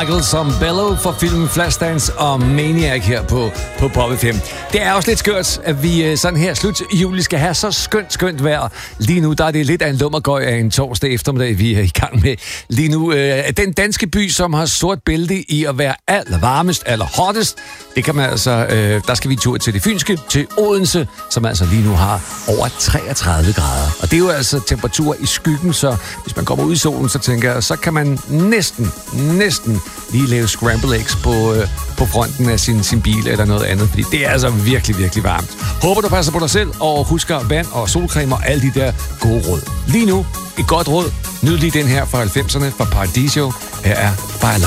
Michael Zambello for filmen Flashdance og Maniac her på Pop FM. Det er også lidt skørt, at vi sådan her slut juli skal have så skønt vejr. Lige nu der er det lidt af en lummergøj af en torsdag eftermiddag, vi er i gang med. Lige nu den danske by, som har sort bælte i at være allervarmest, allerhottest, det kan man altså, der skal vi tur til det fynske, til Odense, som altså lige nu har over 33 grader. Og det er jo altså temperatur i skyggen, så hvis man kommer ud i solen, så tænker jeg, så kan man næsten lige lave scramble eggs på fronten af sin bil eller noget andet, fordi det er altså virkelig varmt. Håber du passer på dig selv, og husker vand og solcreme og alle de der gode råd. Lige nu, et godt råd. Nyd lige den her fra 90'erne fra Paradiso. Her er Fire